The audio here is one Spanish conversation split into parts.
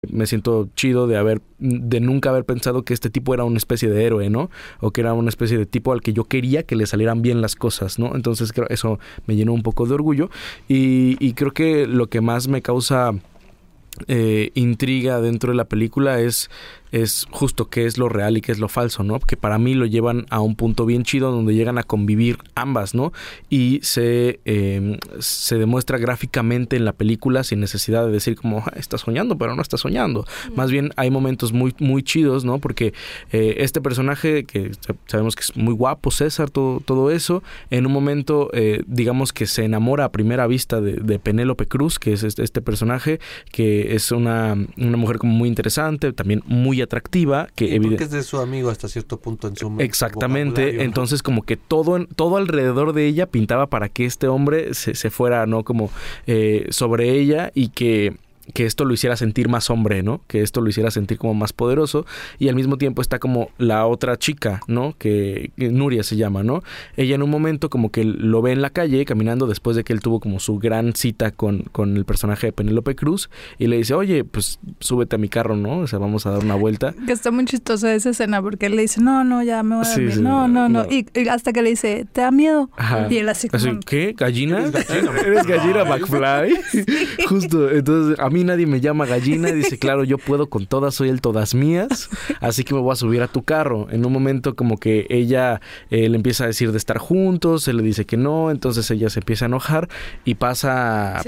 me siento chido de nunca haber pensado que este tipo era una especie de héroe, ¿no? O que era una especie de tipo al que yo quería que le salieran bien las cosas, ¿no? Entonces creo eso me llenó un poco de orgullo y creo que lo que más me causa intriga dentro de la película es justo qué es lo real y qué es lo falso, ¿no? Que para mí lo llevan a un punto bien chido donde llegan a convivir ambas, ¿no? Y se demuestra gráficamente en la película sin necesidad de decir como, está soñando, pero no está soñando. Más bien hay momentos muy, muy chidos, ¿no? Porque este personaje, que sabemos que es muy guapo, César, todo eso, en un momento, digamos que se enamora a primera vista de Penélope Cruz, que es este personaje, que es una mujer como muy interesante, también muy atractiva, que porque es de su amigo hasta cierto punto en su exactamente, ¿no? Entonces como que todo alrededor de ella pintaba para que este hombre se fuera, ¿no? Como sobre ella y que esto lo hiciera sentir más hombre, ¿no? Que esto lo hiciera sentir como más poderoso, y al mismo tiempo está como la otra chica, ¿no? Que Nuria se llama, ¿no? Ella en un momento como que lo ve en la calle caminando después de que él tuvo como su gran cita con el personaje de Penélope Cruz y le dice, oye, pues súbete a mi carro, ¿no? O sea, vamos a dar una vuelta. Que está muy chistosa esa escena porque él le dice, no, ya me voy a dormir, no. Y hasta que le dice, ¿te da miedo? Ajá. Y él así como... ¿Qué? ¿Gallina? ¿Eres gallina McFly? Sí. Justo, entonces a mí nadie me llama gallina y dice, claro, yo puedo con todas, soy el todas mías, así que me voy a subir a tu carro. En un momento como que ella le empieza a decir de estar juntos, él le dice que no, entonces ella se empieza a enojar y pasa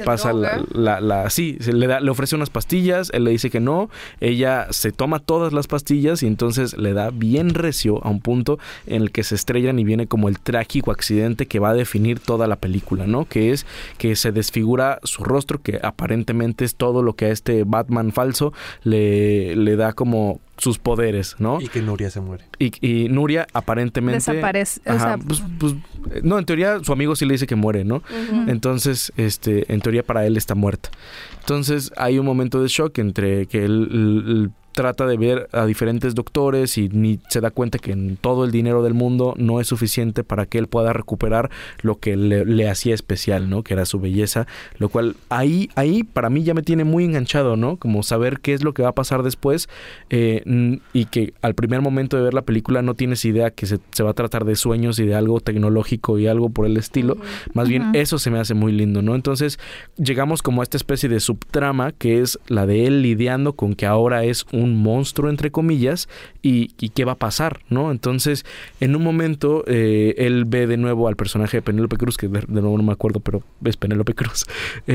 le ofrece unas pastillas, él le dice que no, ella se toma todas las pastillas y entonces le da bien recio a un punto en el que se estrellan y viene como el trágico accidente que va a definir toda la película, ¿no? Que es que se desfigura su rostro, que aparentemente es todo lo que a este Batman falso le da como sus poderes, ¿no? Y que Nuria se muere. Y Nuria aparentemente... desaparece. Ajá, o sea, pues, no, en teoría su amigo sí le dice que muere, ¿no? Uh-huh. Entonces, en teoría para él está muerta. Entonces hay un momento de shock entre que él trata de ver a diferentes doctores y ni se da cuenta que en todo el dinero del mundo no es suficiente para que él pueda recuperar lo que le hacía especial, ¿no? Que era su belleza, lo cual ahí para mí ya me tiene muy enganchado, ¿no? Como saber qué es lo que va a pasar después y que al primer momento de ver la película no tienes idea que se va a tratar de sueños y de algo tecnológico y algo por el estilo. Más bien eso se me hace muy lindo, ¿no? Entonces llegamos como a esta especie de subtrama que es la de él lidiando con que ahora es un monstruo entre comillas y qué va a pasar, ¿no? Entonces en un momento él ve de nuevo al personaje de Penélope Cruz, que de nuevo no me acuerdo, pero es Penélope Cruz,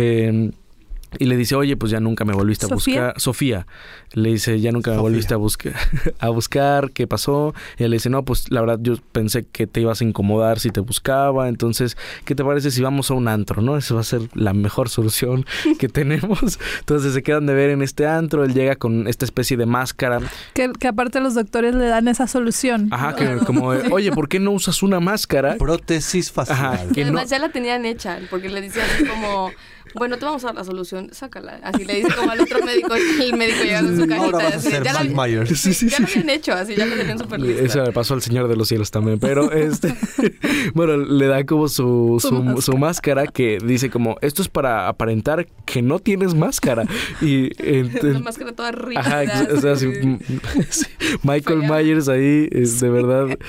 y le dice, oye, pues ya nunca me volviste a buscar. Sofía. Le dice, ya nunca me volviste a buscar. ¿Qué pasó? Y él le dice, no, pues la verdad yo pensé que te ibas a incomodar si te buscaba. Entonces, ¿qué te parece si vamos a un antro, no? Esa va a ser la mejor solución que tenemos. Entonces se quedan de ver en este antro. Él llega con esta especie de máscara. Que aparte los doctores le dan esa solución. Ajá, que como, oye, ¿por qué no usas una máscara? Prótesis facial. Ajá, que además ya la tenían hecha, porque le decía así como... Bueno, te vamos a dar la solución, sácala. Así le dice como al otro médico, y el médico llega con su cajita. Ahora vas así, a ser Mike Myers. Ya lo habían hecho, así ya lo tenían súper listo. Eso me pasó al Señor de los Cielos también, pero bueno, le da como su máscara que dice como, esto es para aparentar que no tienes máscara. Y una máscara toda rica. Ajá, o sea, sí, Michael Myers ahí, de verdad,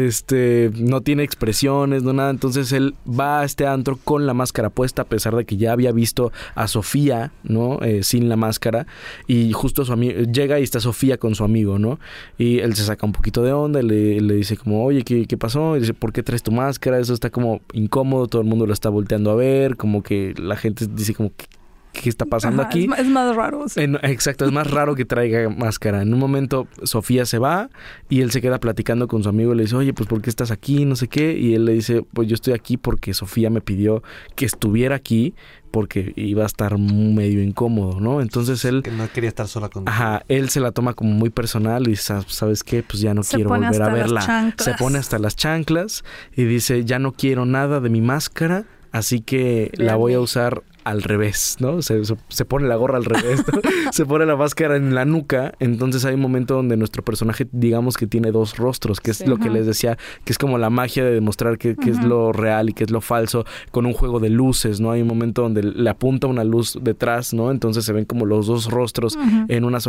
no tiene expresiones, no nada. Entonces él va a este antro con la máscara puesta, a pesar de que ya había visto a Sofía, ¿no? Sin la máscara, y justo su amigo llega y está Sofía con su amigo, ¿no? Y él se saca un poquito de onda, le dice como, oye, ¿qué pasó? Y dice, ¿por qué traes tu máscara? Eso está como incómodo, todo el mundo lo está volteando a ver, como que la gente dice como, ¿qué está pasando aquí? Es más raro. Sí. Exacto, es más raro que traiga máscara. En un momento Sofía se va y él se queda platicando con su amigo y le dice, oye, pues ¿por qué estás aquí? No sé qué. Y él le dice, pues yo estoy aquí porque Sofía me pidió que estuviera aquí porque iba a estar medio incómodo, ¿no? Entonces él... Que no quería estar sola contigo. Ajá, él se la toma como muy personal y dice, ¿sabes qué? Pues ya no quiero volver a verla. Se pone hasta las chanclas y dice, ya no quiero nada de mi máscara, así que la voy a usar al revés, ¿no? Se pone la gorra al revés, ¿no? Se pone la máscara en la nuca. Entonces hay un momento donde nuestro personaje, digamos que tiene dos rostros, que es lo que les decía, que es como la magia de demostrar qué es lo real y qué es lo falso, con un juego de luces, ¿no? Hay un momento donde le apunta una luz detrás, ¿no? Entonces se ven como los dos rostros en una sola